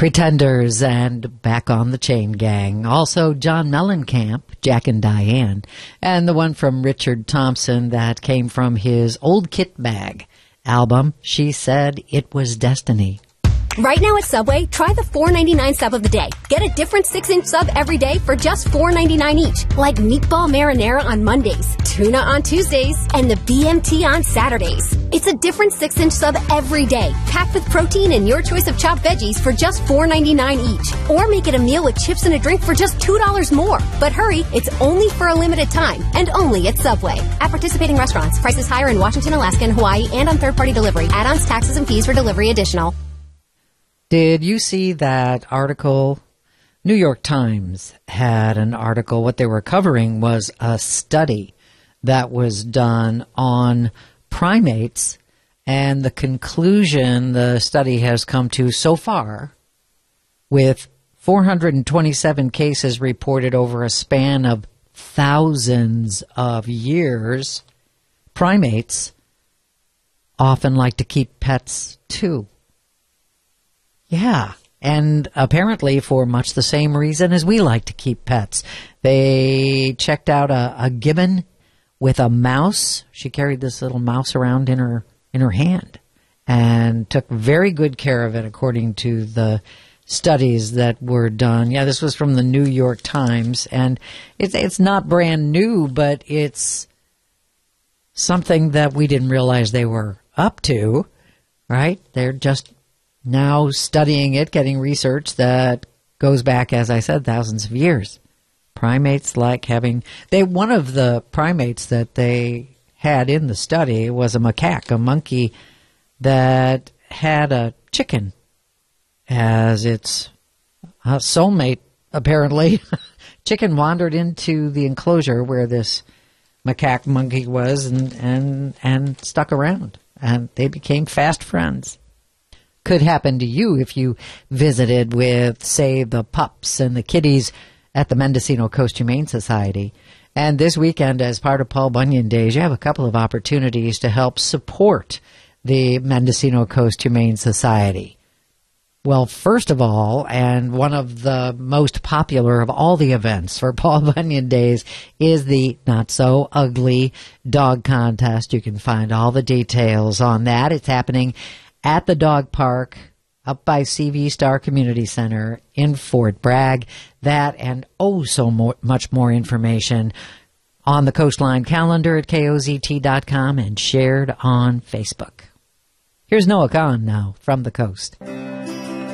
Pretenders and Back on the Chain Gang. Also John Mellencamp, Jack and Diane. And the one from Richard Thompson that came from his Old Kit Bag album, She Said It Was Destiny. Right now at Subway, try the $4.99 sub of the day. Get a different 6-inch sub every day for just $4.99 each. Like meatball marinara on Mondays, tuna on Tuesdays, and the BMT on Saturdays. It's a different 6-inch sub every day, packed with protein and your choice of chopped veggies for just $4.99 each. Or make it a meal with chips and a drink for just $2 more. But hurry, it's only for a limited time, and only at Subway. At participating restaurants, prices higher in Washington, Alaska, and Hawaii, and on third-party delivery. Add-ons, taxes, and fees for delivery additional. Did you see that article? New York Times had an article. What they were covering was a study that was done on primates, and the conclusion the study has come to so far, with 427 cases reported over a span of thousands of years, primates often like to keep pets too. Yeah, and apparently for much the same reason as we like to keep pets. They checked out a gibbon with a mouse. She carried this little mouse around in her hand and took very good care of it, according to the studies that were done. Yeah, this was from the New York Times, and it's not brand new, but it's something that we didn't realize they were up to, right? They're just now studying it, getting research that goes back, as I said, thousands of years. Primates like having... one of the primates that they had in the study was a macaque, a monkey that had a chicken as its soulmate, apparently. Chicken wandered into the enclosure where this macaque monkey was and stuck around, and they became fast friends. Could happen to you if you visited with, say, the pups and the kitties at the Mendocino Coast Humane Society. And this weekend, as part of Paul Bunyan Days, you have a couple of opportunities to help support the Mendocino Coast Humane Society. Well, first of all, and one of the most popular of all the events for Paul Bunyan Days is the Not So Ugly Dog Contest. You can find all the details on that. It's happening at the dog park up by CV Star Community Center in Fort Bragg. That and much more information on the Coastline calendar at KOZT.com and shared on Facebook. Here's Noah Kahn now from the coast.